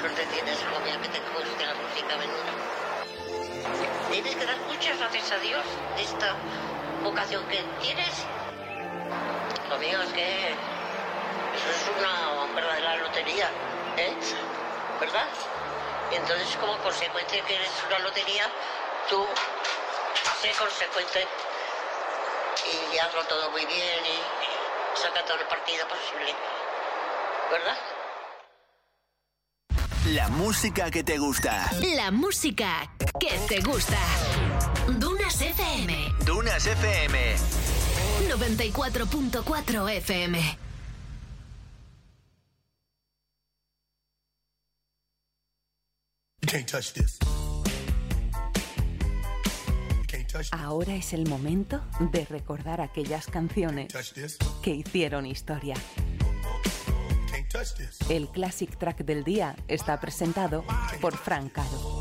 suerte tienes, Jovia, que te guste la música menuda. Tienes que dar muchas gracias a Dios de esta vocación que tienes. Lo mío es que eso es una verdadera lotería, ¿eh? ¿Verdad? Y entonces, como consecuencia que eres una lotería, tú sé consecuente y hazlo todo muy bien y saca todo el partido posible, ¿verdad? La música que te gusta. La música que te gusta. Dunas FM. Dunas FM. 94.4 FM. You can't touch this. Ahora es el momento de recordar aquellas canciones que hicieron historia. El Classic Track del día está presentado por Fran Caro.